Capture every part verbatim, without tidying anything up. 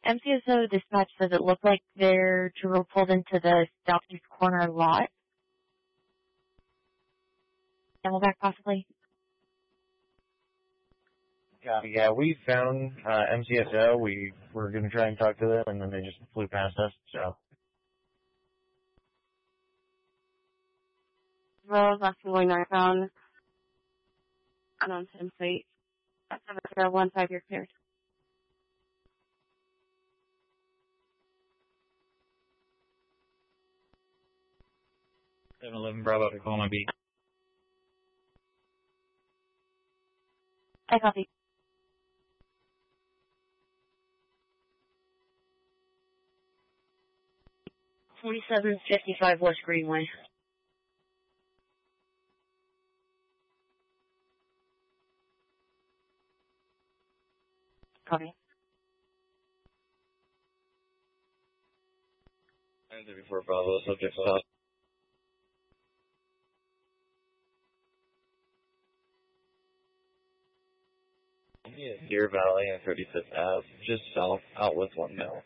M C S O dispatch says it looked like their driver pulled into the southeast corner lot. Camelback, possibly? Yeah, yeah, we found uh, M C S O. We were going to try and talk to them, and then they just flew past us, so. Rose, last one I found on Tim plate. That's a one five year cleared. seven eleven Bravo, Tacoma B. I copy. forty-seven fifty-five West Greenway. Copy. nine thirty-four Bravo, subject stop. Yeah, Deer Valley and thirty-fifth Ave, just south, out with one mile.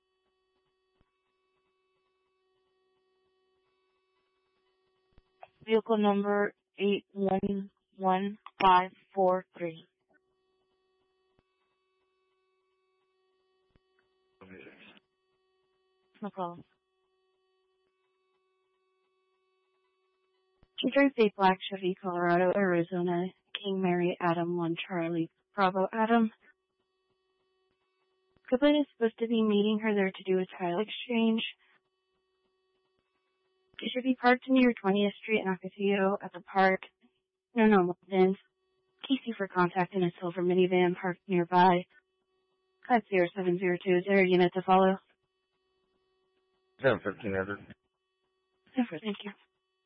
Vehicle number eight one one five four three. No problem. She drives a black Chevy Colorado, Arizona, King Mary Adam one Charlie Bravo Adam. Goodland is supposed to be meeting her there to do a tile exchange. It should be parked near twentieth Street and Ocotillo at the park. No normal bins. Casey for contact in a silver minivan parked nearby. five zero seven zero two. Is there a unit to follow? seven fifteen hundred. Thank you.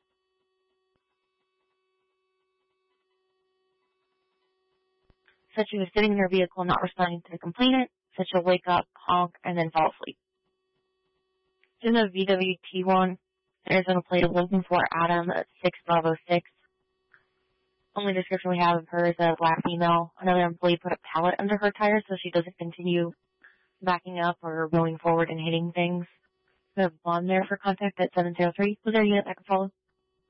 Said she was sitting in her vehicle not responding to the complainant. Said she'll wake up, honk, and then fall asleep. She's in a V W T one. Arizona plate of looking for Adam at six Bravo six. Only description we have of her is a black female. Another employee put a pallet under her tire so she doesn't continue backing up or going forward and hitting things. We have one there for contact at seven zero three. Was there a unit that could follow?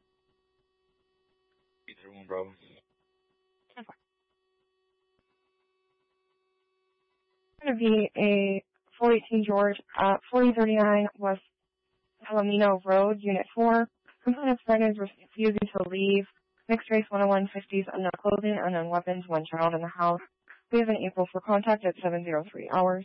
eight three one Bravo. Going to be a four eighteen George at forty thirty-nine West Palomino Road, Unit four. Complainant's friend is refusing to leave. Mixed race one oh one fifties, unknown clothing, unknown weapons, one child in the house. We have an April for contact at seven zero three hours.